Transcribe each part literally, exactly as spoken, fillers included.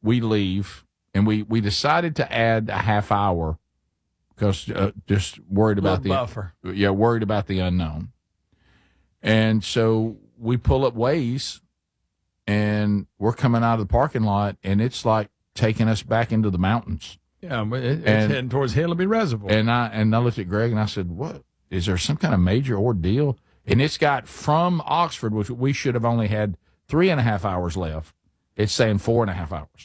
we leave, and we, we decided to add a half hour because uh, just worried about the buffer. Yeah, worried about the unknown. And so we pull up Waze, and we're coming out of the parking lot, and it's like taking us back into the mountains. Yeah, but it, it's And- heading towards Hillaby Reservoir. And I and I looked at Greg and I said, "What is there some kind of major ordeal?" And it's got from Oxford, which we should have only had three and a half hours left. It's saying four and a half hours,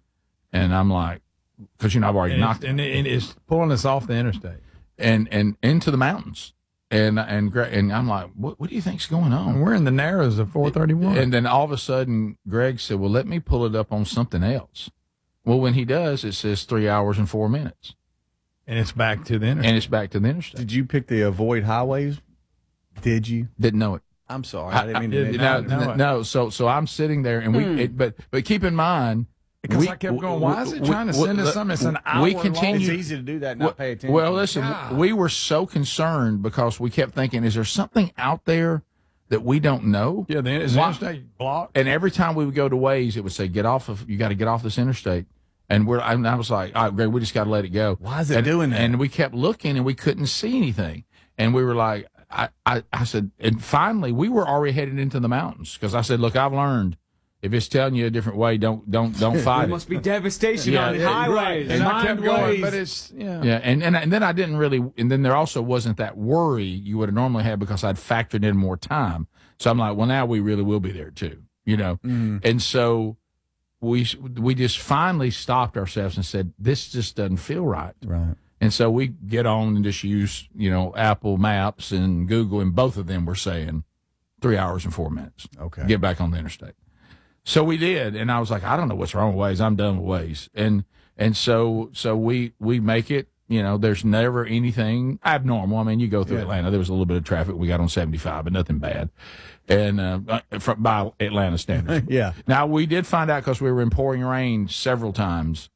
and I'm like, because you know I've already and knocked it's, and, it, and it's pulling us off the interstate. and and into the mountains, and and Greg, and I'm like, "What what do you think's going on?" And we're in the narrows of four thirty-one. And then all of a sudden, Greg said, "Well, let me pull it up on something else." Well, when he does, it says three hours and four minutes, And it's back to the interstate. and it's back to the interstate. Did you pick the avoid highways? Did you? Didn't know it. I'm sorry. I didn't mean to. I- No, no, no, no. no. So, so I'm sitting there, and we. Hmm. It, but, but keep in mind, Because we- I kept going, we- why is it we- trying to we- send us we- something? It's an hour we long. continue- It's easy to do that and not pay attention. Well, listen, God. we were so concerned because we kept thinking, is there something out there that we don't know? Yeah, the, is the Why- interstate blocked? And every time we would go to Waze, it would say, "Get off of. You got to get off this interstate." And we're. And I was like, "All right, Greg, we just got to let it go." Why is it and, doing that? And we kept looking, and we couldn't see anything. And we were like, I, I, I said, and finally, we were already headed into the mountains because I said, "Look, I've learned if it's telling you a different way, don't don't don't There fight it." must be devastation Yeah, on the yeah, highways. And I Mind kept going, ways. but it's, yeah. Yeah, and, and and then I didn't really, and then there also wasn't that worry you would have normally had because I'd factored in more time. So I'm like, well, now we really will be there too, you know. Mm. And so we we just finally stopped ourselves and said, this just doesn't feel right. Right. And so we get on and just use, you know, Apple Maps and Google, and both of them were saying three hours and four minutes. Okay. Get back on the interstate. So we did, and I was like, I don't know what's wrong with Waze. I'm done with Waze. And and so so we we make it. You know, there's never anything abnormal. I mean, you go through Yeah. Atlanta. There was a little bit of traffic. We got on seventy-five, but nothing bad. And uh, from, by Atlanta standards. Yeah. Now, we did find out because we were in pouring rain several times.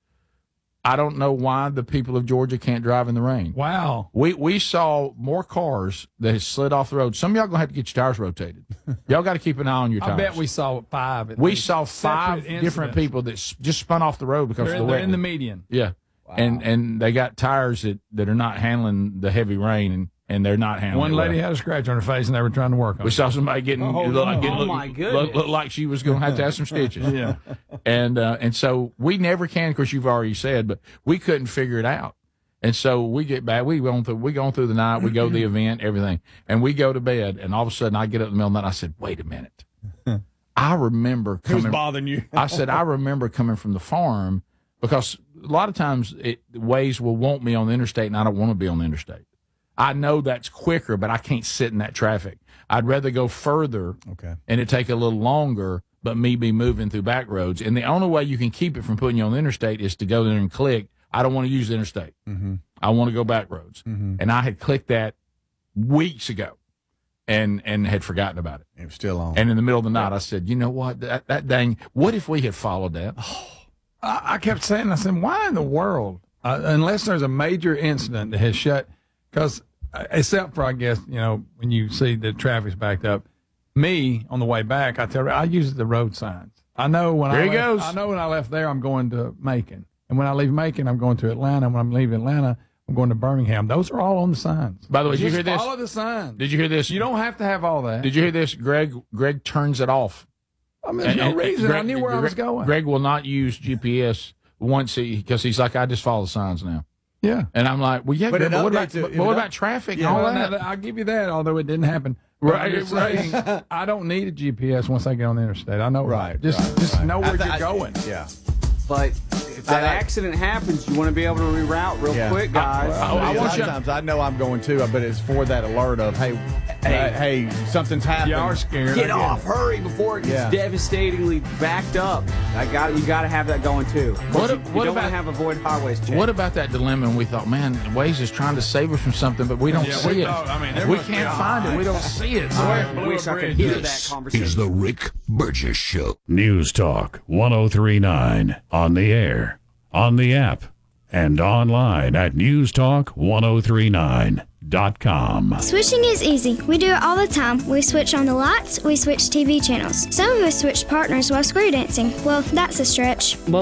I don't know why the people of Georgia can't drive in the rain. Wow. We we saw more cars that had slid off the road. Some of y'all going to have to get your tires rotated. Y'all got to keep an eye on your I tires. bet we saw five. at We least. saw five Separate different incidents. people that s- just spun off the road because They're, of the they're wet. in the median. Yeah. And and they got tires that, that are not handling the heavy rain, and, and they're not handling One it lady well. had a scratch on her face, and they were trying to work on We it. saw somebody getting, Oh, look, like, no. getting Oh, look, my look, goodness. look like she was going to have to have some stitches. Yeah. And uh, and so we never can, of course, you've already said, but we couldn't figure it out. And so we get back, we going through, we going through the night, we go to the event, everything, and we go to bed, and all of a sudden I get up in the middle of the night, I said, wait a minute. I remember Who's coming. bothering you? I said, I remember coming from the farm because a lot of times it, Waze will want me on the interstate, and I don't want to be on the interstate. I know that's quicker, but I can't sit in that traffic. I'd rather go further Okay. and it take a little longer, but me be moving through back roads. And the only way you can keep it from putting you on the interstate is to go there and click, I don't want to use the interstate. Mm-hmm. I want to go back roads. Mm-hmm. And I had clicked that weeks ago and and had forgotten about it. It was still on. And in the middle of the night, I said, you know what? That, that dang, what if we had followed that? I, I kept saying, I said, why in the world, uh, unless there's a major incident that has shut, because except for, I guess, you know, when you see the traffic's backed up, me on the way back, I tell you, I use the road signs. I know when There I he left, goes. I know when I left there, I'm going to Macon, and when I leave Macon, I'm going to Atlanta. When I'm leaving Atlanta, I'm going to Birmingham. Those are all on the signs. By the way, did you Just hear this? Follow the signs. Did you hear this? You don't have to have all that. Did you hear this? Greg Greg turns it off. I mean, there's no And- and reason. I Greg- knew where I Greg- was going. Greg will not use G P S once he because he's like, I just follow the signs now. Yeah. And I'm like, well, yeah, But Greg, it but what about, updates it- but it what up- about traffic Yeah, and all well, that? now, I'll give you that, although it didn't happen. But Right, I'm just right. saying, I don't need a G P S once I get on the interstate. I know Right, Just, right, just right. know where I th- you're I- going. Yeah. But if that I- accident happens, you want to be able to reroute real Yeah. quick, guys. I- I I want you- sometimes I know I'm going to, but it's for that alert of, hey, hey, hey something's happened. You are scared. Get I off, it. hurry before it gets Yeah. devastatingly backed up. I got you. Got to have that going too. Of course, What- you, what you don't want about- to have avoid highways check. What about that dilemma? And we thought, man, Waze is trying to save us from something, but we don't Yeah, see we it. thought- I mean, there we must be can't a find it. line. We don't see it. So I blew wish a I could bridge. hear This that conversation. is the Rick Burgess Show. News Talk one oh three point nine on the air, on the app, and online at news talk one oh three nine dot com. Switching is easy. We do it all the time. We switch on the lights, we switch T V channels. Some of us switch partners while square dancing. Well, that's a stretch.